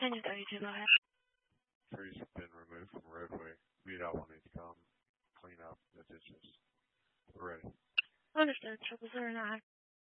1032, go ahead. Trees have been removed from the roadway. VDOT will need to come clean up the ditches. We're ready. Understood. 009.